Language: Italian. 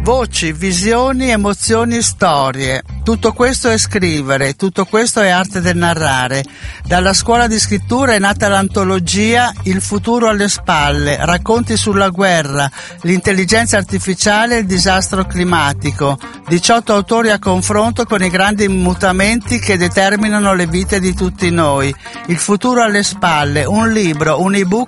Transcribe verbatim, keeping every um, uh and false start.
Voci, visioni, emozioni, storie. Tutto questo è scrivere, tutto questo è arte del narrare. Dalla scuola di scrittura è nata l'antologia Il futuro alle spalle, racconti sulla guerra, l'intelligenza artificiale e il disastro climatico. diciotto autori a confronto con i grandi mutamenti che determinano le vite di tutti noi. Il futuro alle spalle, un libro, un ebook